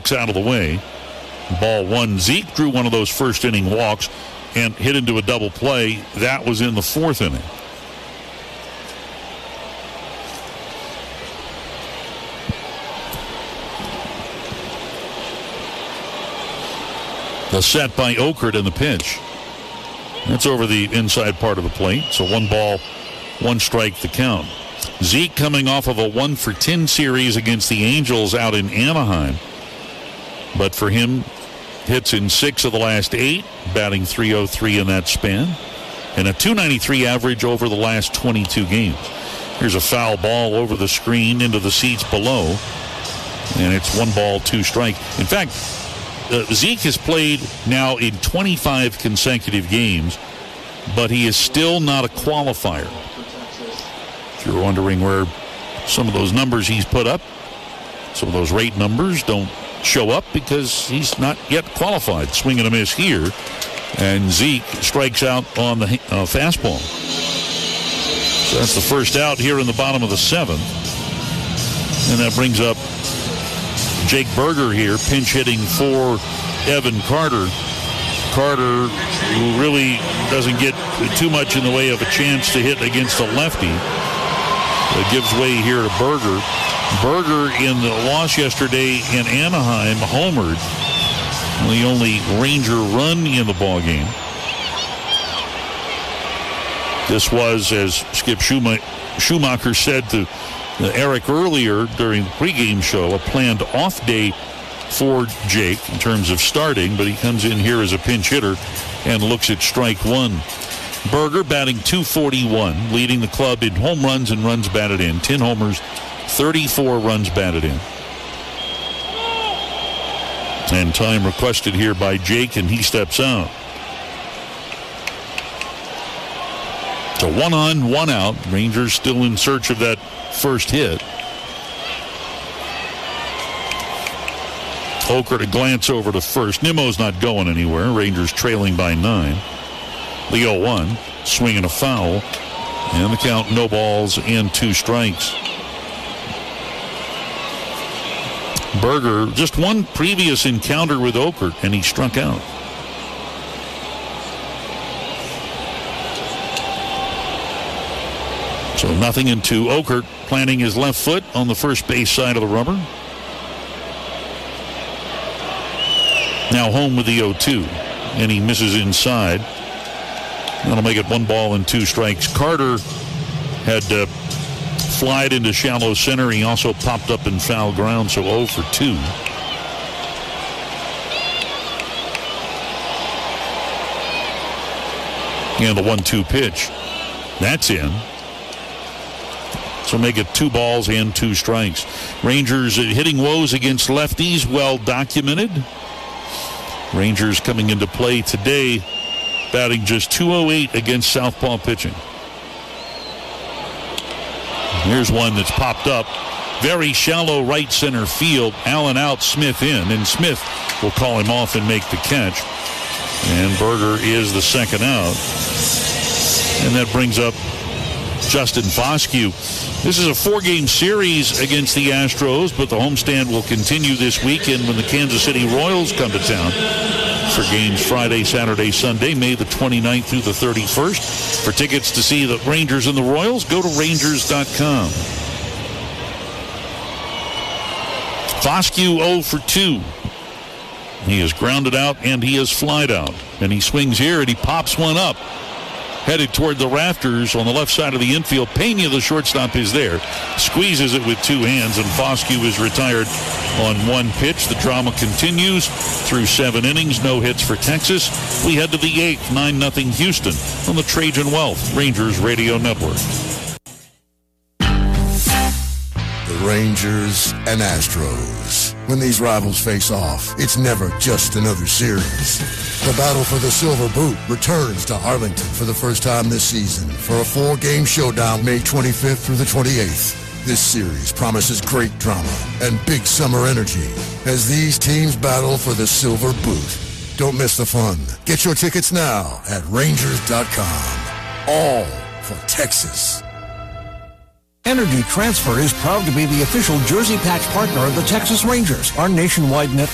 strikes out of the way. Ball one. Zeke drew one of those first inning walks and hit into a double play. That was in the fourth inning. The set by Okert in the pitch. That's over the inside part of the plate. So 1 ball, 1 strike the count. Zeke coming off of a 1-for-10 series against the Angels out in Anaheim. But for him, hits in 6 of the last 8, batting .303 in that span, and a .293 average over the last 22 games. Here's a foul ball over the screen into the seats below, and it's 1 ball, 2 strike. In fact, Zeke has played now in 25 consecutive games, but he is still not a qualifier. If you're wondering where some of those numbers he's put up, some of those rate numbers don't show up because he's not yet qualified. Swing and a miss here, and Zeke strikes out on the fastball. So that's the first out here in the bottom of the 7th, and that brings up Jake Burger here, pinch hitting for Evan Carter. Carter, who really doesn't get too much in the way of a chance to hit against a lefty, gives way here to Burger. Burger, in the loss yesterday in Anaheim, homered. The only Ranger run in the ballgame. This was, as Skip Schumacher said to Eric earlier during the pregame show, a planned off day for Jake in terms of starting, but he comes in here as a pinch hitter and looks at strike 1. Burger batting .241, leading the club in home runs and runs batted in. 10 homers, 34 runs batted in. And time requested here by Jake, and he steps out. So 1 on, 1 out. Rangers still in search of that first hit. Okert a glance over to first. Nimmo's not going anywhere. Rangers trailing by 9. The 0-1, swinging a foul, and the count, no balls and 2 strikes. Burger, just one previous encounter with Okert, and he struck out. So 0-2. Okert planting his left foot on the first base side of the rubber. Now home with the 0-2, and he misses inside. That'll make it 1 ball and 2 strikes. Carter had flied into shallow center. He also popped up in foul ground, so 0 for 2. And the 1-2 pitch. That's in. So make it 2 balls and 2 strikes. Rangers hitting woes against lefties, well documented. Rangers coming into play today, batting just .208 against southpaw pitching. Here's one that's popped up. Very shallow right center field. Allen out, Smith in, and Smith will call him off and make the catch. And Burger is the second out. And that brings up Justin Foscue. This is a 4-game series against the Astros, but the homestand will continue this weekend when the Kansas City Royals come to town for games Friday, Saturday, Sunday, May the 29th through the 31st. For tickets to see the Rangers and the Royals, go to Rangers.com. Foscue 0 for 2. He is grounded out and he is flied out. And he swings here and he pops one up, headed toward the rafters on the left side of the infield. Pena, the shortstop, is there. Squeezes it with 2 hands, and Foscue is retired on 1 pitch. The drama continues through 7 innings. No hits for Texas. We head to the 8th, 9-0 Houston on the Trajan Wealth Rangers Radio Network. The Rangers and Astros. When these rivals face off, it's never just another series. The battle for the Silver Boot returns to Arlington for the first time this season for a 4-game showdown May 25th through the 28th. This series promises great drama and big summer energy as these teams battle for the Silver Boot. Don't miss the fun. Get your tickets now at Rangers.com. All for Texas. Energy Transfer is proud to be the official jersey patch partner of the Texas Rangers. Our nationwide network